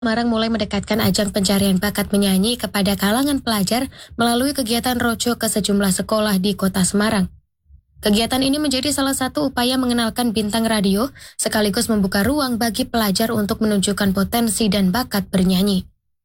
Semarang mulai mendekatkan ajang pencarian bakat menyanyi kepada kalangan pelajar melalui kegiatan roadshow ke sejumlah sekolah di kota Semarang. Kegiatan ini menjadi salah satu upaya mengenalkan bintang radio sekaligus membuka ruang bagi pelajar untuk menunjukkan potensi dan bakat bernyanyi.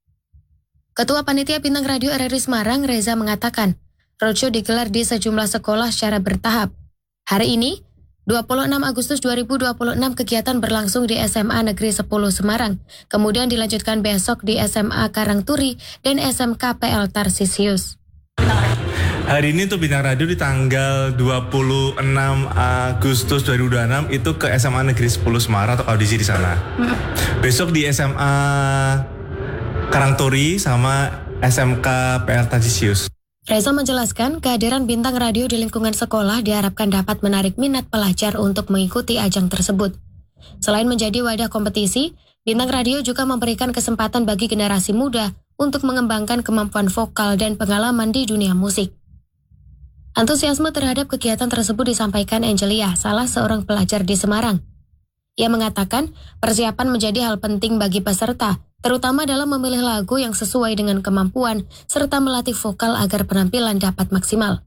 Ketua Panitia Bintang Radio RRI Semarang, Reza, mengatakan, roadshow digelar di sejumlah sekolah secara bertahap. Hari ini, 26 Agustus 2026 kegiatan berlangsung di SMA Negeri 10 Semarang, kemudian dilanjutkan besok di SMA Karangturi dan SMK PL Tarsisius. Hari ini tuh Bintang Radio di tanggal 26 Agustus 2026 itu ke SMA Negeri 10 Semarang atau audisi di sana. Besok di SMA Karangturi sama SMK PL Tarsisius. Reza menjelaskan kehadiran bintang radio di lingkungan sekolah diharapkan dapat menarik minat pelajar untuk mengikuti ajang tersebut. Selain menjadi wadah kompetisi, bintang radio juga memberikan kesempatan bagi generasi muda untuk mengembangkan kemampuan vokal dan pengalaman di dunia musik. Antusiasme terhadap kegiatan tersebut disampaikan Angelia, salah seorang pelajar di Semarang. Ia mengatakan persiapan menjadi hal penting bagi peserta, terutama dalam memilih lagu yang sesuai dengan kemampuan serta melatih vokal agar penampilan dapat maksimal.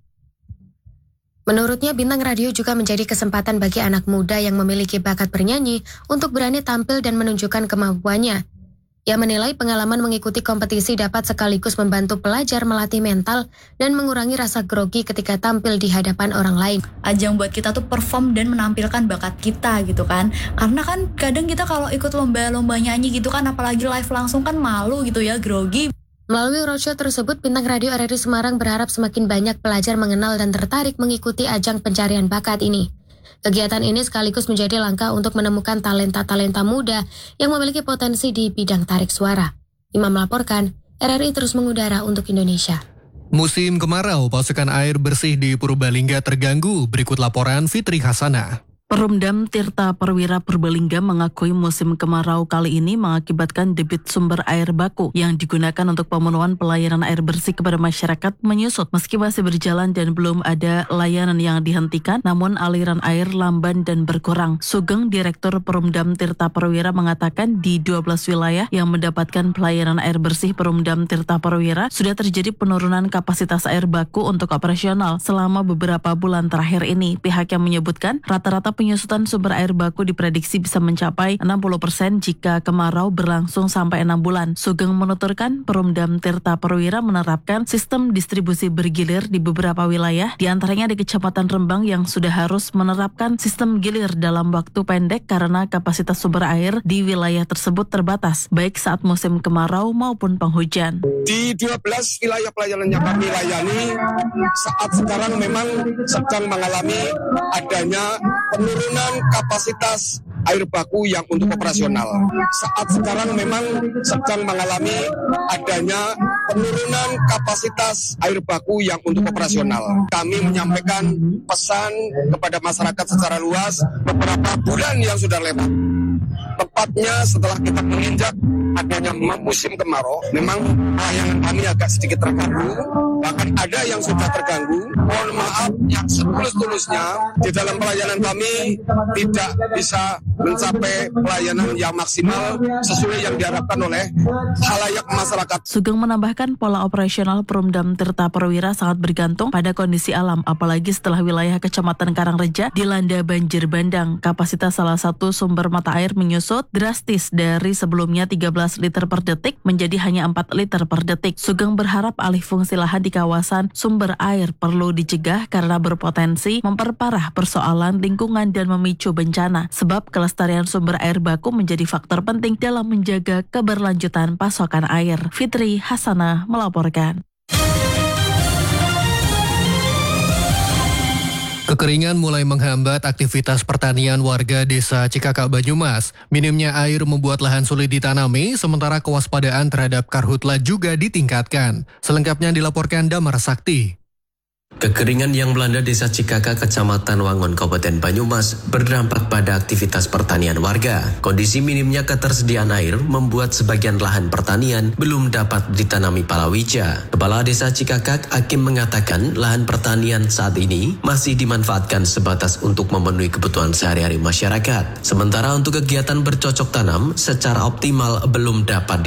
Menurutnya, bintang radio juga menjadi kesempatan bagi anak muda yang memiliki bakat bernyanyi untuk berani tampil dan menunjukkan kemampuannya. Ia menilai pengalaman mengikuti kompetisi dapat sekaligus membantu pelajar melatih mental dan mengurangi rasa grogi ketika tampil di hadapan orang lain. Ajang buat kita tuh perform dan menampilkan bakat kita gitu kan. Karena kan kadang kita kalau ikut lomba-lomba nyanyi gitu kan, apalagi live langsung kan malu gitu ya, grogi. Melalui roadshow tersebut, Bintang Radio RRI Semarang berharap semakin banyak pelajar mengenal dan tertarik mengikuti ajang pencarian bakat ini. Kegiatan ini sekaligus menjadi langkah untuk menemukan talenta-talenta muda yang memiliki potensi di bidang tarik suara. Imam melaporkan, RRI terus mengudara untuk Indonesia. Musim kemarau, pasokan air bersih di Purbalingga terganggu. Berikut laporan Fitri Hasanah. Perumdam Tirta Perwira Purbalingga mengakui musim kemarau kali ini mengakibatkan debit sumber air baku yang digunakan untuk pemenuhan pelayanan air bersih kepada masyarakat menyusut. Meski masih berjalan dan belum ada layanan yang dihentikan, namun aliran air lamban dan berkurang. Sugeng, Direktur Perumdam Tirta Perwira, mengatakan di 12 wilayah yang mendapatkan pelayanan air bersih Perumdam Tirta Perwira sudah terjadi penurunan kapasitas air baku untuk operasional selama beberapa bulan terakhir ini. Pihaknya menyebutkan rata-rata penyusutan sumber air baku diprediksi bisa mencapai 60% jika kemarau berlangsung sampai 6 bulan. Sugeng menuturkan Perumdam Tirta Perwira menerapkan sistem distribusi bergilir di beberapa wilayah, diantaranya di Kecamatan Rembang yang sudah harus menerapkan sistem gilir dalam waktu pendek karena kapasitas sumber air di wilayah tersebut terbatas, baik saat musim kemarau maupun penghujan. Di 12 wilayah pelayanan yang kami layani, saat sekarang memang sedang mengalami adanya penurunan kapasitas air baku yang untuk operasional. Saat sekarang memang sedang mengalami adanya penurunan kapasitas air baku yang untuk operasional. Kami menyampaikan pesan kepada masyarakat secara luas beberapa bulan yang sudah lewat. Tepatnya setelah kita menginjak adanya musim kemarau, memang layanan kami agak sedikit terganggu, bahkan ada yang sudah terganggu. Mohon maaf yang setulus-tulusnya, di dalam pelayanan kami tidak bisa mencapai pelayanan yang maksimal sesuai yang diharapkan oleh khalayak masyarakat. Sugeng menambahkan pola operasional Perumdam Tirta Perwira sangat bergantung pada kondisi alam, apalagi setelah wilayah Kecamatan Karangreja dilanda banjir bandang. Kapasitas salah satu sumber mata air menyusut drastis dari sebelumnya 13 liter per detik menjadi hanya 4 liter per detik. Sugeng berharap alih fungsi lahan di kawasan sumber air perlu dicegah karena berpotensi memperparah persoalan lingkungan dan memicu bencana, sebab kelestarian sumber air baku menjadi faktor penting dalam menjaga keberlanjutan pasokan air. Fitri Hasanah melaporkan. Kekeringan mulai menghambat aktivitas pertanian warga desa Cikakak Banyumas. Minimnya air membuat lahan sulit ditanami, sementara kewaspadaan terhadap karhutla juga ditingkatkan. Selengkapnya dilaporkan Damar Sakti. Kekeringan yang melanda Desa Cikaka, Kecamatan Wangon, Kabupaten Banyumas berdampak pada aktivitas pertanian warga. Kondisi minimnya ketersediaan air membuat sebagian lahan pertanian belum dapat ditanami palawija. Kepala Desa Cikakak, Hakim, mengatakan lahan pertanian saat ini masih dimanfaatkan sebatas untuk memenuhi kebutuhan sehari-hari masyarakat. Sementara untuk kegiatan bercocok tanam secara optimal belum dapat